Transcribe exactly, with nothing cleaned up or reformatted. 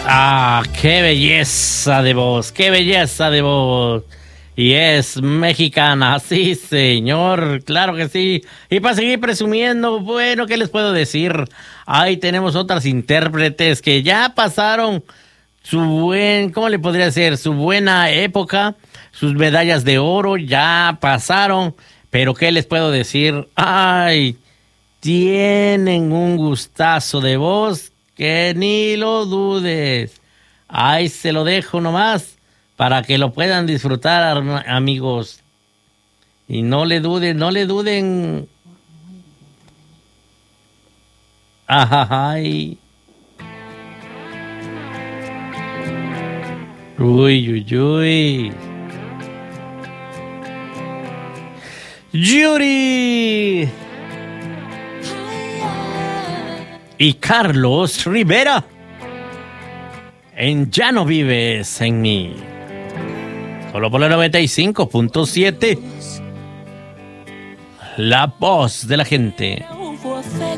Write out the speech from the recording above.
Ah, qué belleza de voz, qué belleza de voz. Y es mexicana, sí, señor, claro que sí. Y para seguir presumiendo, bueno, ¿qué les puedo decir? Ahí tenemos otras intérpretes que ya pasaron su buen, ¿cómo le podría decir? Su buena época, sus medallas de oro ya pasaron. Pero ¿qué les puedo decir? Ay, tienen un gustazo de voz que ni lo dudes. Ahí se lo dejo nomás para que lo puedan disfrutar, amigos. Y no le duden, no le duden. Ay. Uy, uy, uy. Yuri. Y Carlos Rivera. En Ya no vives en mí. Solo por la noventa y cinco punto siete. La voz de la gente.